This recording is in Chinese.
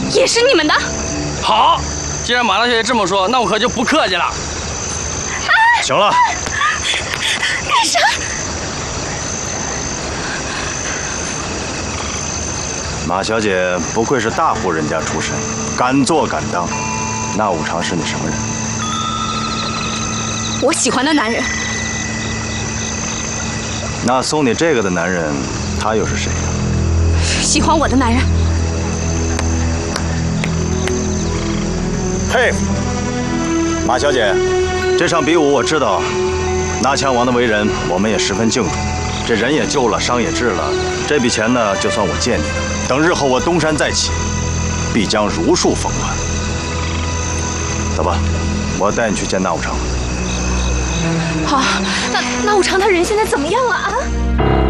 也是你们的。 好，既然马大小姐这么说，那我可就不客气了。 行了， 干啥？ 马小姐不愧是大户人家出身，敢做敢当。那武长是你什么人？ 我喜欢的男人。 那送你这个的男人，他又是谁呀？ 喜欢我的男人。 佩服，马小姐，这场比武我知道，拿枪王的为人我们也十分敬重，这人也救了，伤也治了，这笔钱呢，就算我借你的。等日后我东山再起，必将如数奉还。走吧，我带你去见那武长。 好，那武长他人现在怎么样了啊？